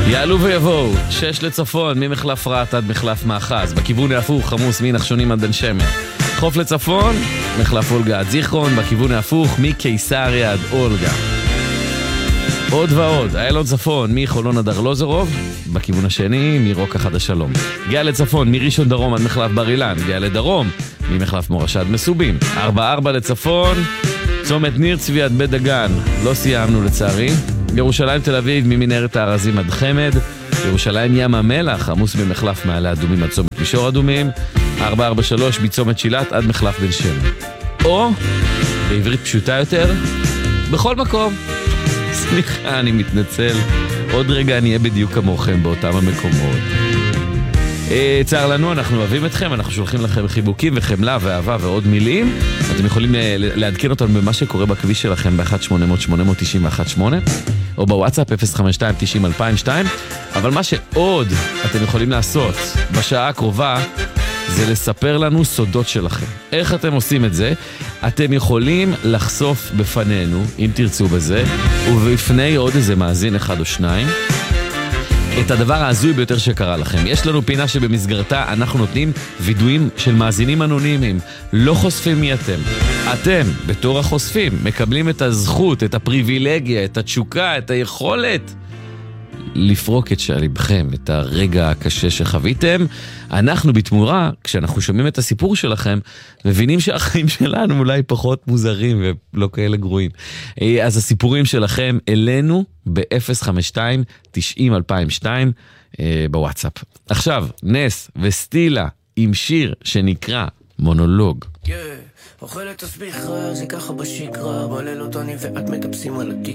יעלו ויבואו, 6 לצפון, ממחלף רעת עד מחלף מאחז, בכיוון ההפוך, חמוס מנחשונים עד בן שמן. חוף לצפון, מחלף אולגה עד זיכרון, בכיוון ההפוך, מקיסריה עד אולגה. עוד ועוד, איילון צפון, מחולון עד ארלוזורוב, בכיוון השני, מרוקח עד השלום. גאה לצפון, מראשון דרום עד מחלף בר אילן, גאה לדרום, ממחלף מורשה עד מסובים. 4-4 לצפון, צומת ניר צבי עד בית דגן, לא סיימנו לצערי. ירושלים תל אביב, ממנהרת הארזים עד חמד. ירושלים ים המלח, עמוס במחלף מעלה אדומים עד צומת מישור אדומים. 443 מצומת שילת עד מחלף בן שמן. או, בעברית פשוטה יותר, בכל מקום. סליחה, אני מתנצל. עוד רגע אני אהיה בדיוק כמוכם באותם המקומות. צער לנו, אנחנו אוהבים אתכם, אנחנו שולחים לכם חיבוקים וחמלה ואהבה ועוד מילים. אתם יכולים לעדכן אותנו במה שקורה בכביש שלכם ב-1-800-891-8 או בוואטסאפ 052-90-2002. אבל מה שעוד אתם יכולים לעשות בשעה הקרובה זה לספר לנו סודות שלכם. איך אתם עושים את זה? אתם יכולים לחשוף בפנינו, אם תרצו בזה, ובפני עוד איזה מאזין אחד או שניים, את הדבר העזוי ביותר שקרה לכם. יש לנו פינה שבמסגרתה אנחנו נותנים וידועים של מאזינים אנונימיים. לא חושפים מי אתם. אתם, בתור החושפים, מקבלים את הזכות, את הפריבילגיה, את התשוקה, את היכולת לפרוק את שעליבכם, את הרגע הקשה שחוויתם. אנחנו בתמורה, כשאנחנו שומעים את הסיפור שלכם, מבינים שהחיים שלנו אולי פחות מוזרים ולא כאלה גרועים. אז הסיפורים שלכם אלינו ב-052-90-2002 בוואטסאפ. עכשיו, נס וסטילה עם שיר שנקרא מונולוג. אוכלת תסביך רע, זה ככה בשקרה, בלילות אני ואת מטפסים על הכיכר.